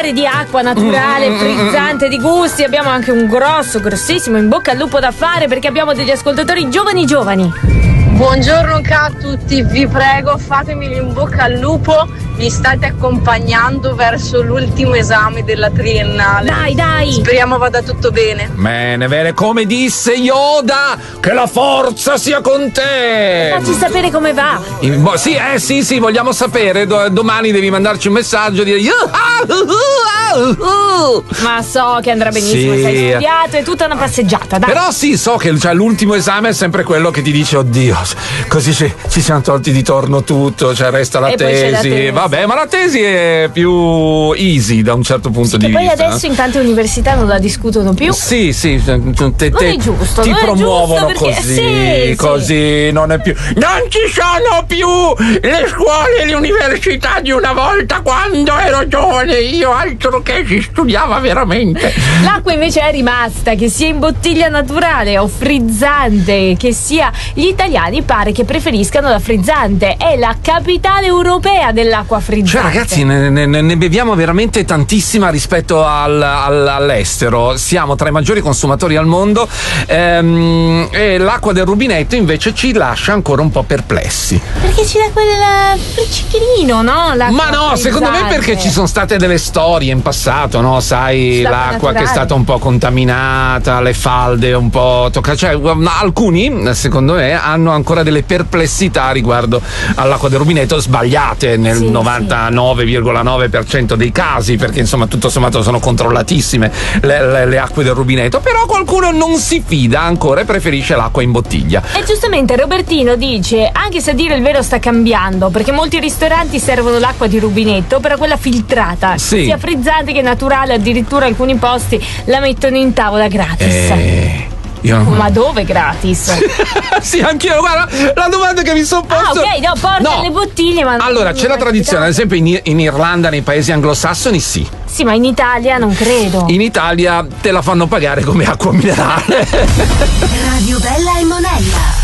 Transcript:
parlare di acqua naturale, frizzante, di gusti, abbiamo anche un grossissimo in bocca al lupo da fare, perché abbiamo degli ascoltatori giovani. Buongiorno a tutti, vi prego fatemi in bocca al lupo, mi state accompagnando verso l'ultimo esame della triennale. Dai! Speriamo vada tutto bene. Bene, come disse Yoda, che la forza sia con te. Facci sapere come va. Sì, vogliamo sapere. Domani devi mandarci un messaggio e dire ma so che andrà benissimo, sì. Sei studiato, è tutta una passeggiata, dai. Però sì, so che l'ultimo esame è sempre quello che ti dice oddio, così ci siamo tolti di torno tutto, resta la tesi. Vabbè, ma la tesi è più easy da un certo punto di vista. Poi adesso in tante università non la discutono più. Sì, non è giusto. Ti non promuovono è giusto perché, così non è più. Non ci sono più le scuole e le università di una volta quando ero giovane io, altro che si studiava veramente. L'acqua invece è rimasta, che sia in bottiglia naturale o frizzante, che sia, gli italiani pare che preferiscano la frizzante. È la capitale europea dell'acqua frizzante. Ragazzi, ne beviamo veramente tantissima rispetto all'estero. Siamo tra i maggiori consumatori al mondo, e l'acqua del rubinetto invece ci lascia ancora un po' perplessi. Perché ci dà quel fricicchino, no? Ma no, secondo me perché ci sono state delle storie in passato, no? Sai, l'acqua naturale, che è stata un po' contaminata, le falde un po' toccate. Alcuni, secondo me, hanno ancora delle perplessità riguardo all'acqua del rubinetto, sbagliate nel 99,9% dei casi, perché insomma tutto sommato sono controllatissime le acque del rubinetto, però qualcuno non si fida ancora e preferisce l'acqua in bottiglia. E giustamente Robertino dice, anche se a dire il vero sta cambiando, perché molti ristoranti servono l'acqua di rubinetto, però quella filtrata, sia frizzante che naturale, addirittura alcuni posti la mettono in tavola gratis. Ma dove gratis? Sì, anch'io, guarda, la domanda che mi sono posto. Porta le bottiglie, ma allora c'è la tradizione, ad esempio in Irlanda, nei paesi anglosassoni sì, ma in Italia non credo. In Italia te la fanno pagare come acqua minerale. Radio Bella e Monella.